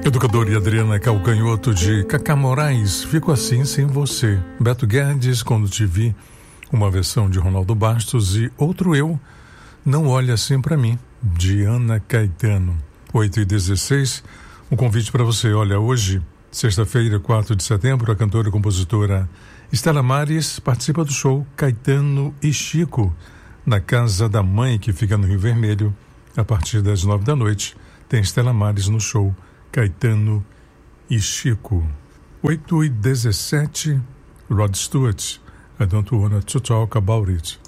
Educador e Adriana Calcanhoto de Cacá Moraes, Fico Assim Sem Você. Beto Guedes, Quando Te Vi, uma versão de Ronaldo Bastos e Outro Eu, Não Olhe Assim Pra Mim, de Ana Caetano. 8h16, um convite para você. Olha, hoje, sexta-feira, 4 de setembro, a cantora e compositora Estela Maris participa do show Caetano e Chico, na Casa da Mãe, que fica no Rio Vermelho, a partir das 9 da noite. Tem Estela Maris no show Caetano e Chico. 8h17, Rod Stewart, I Don't Wanna to Talk About It.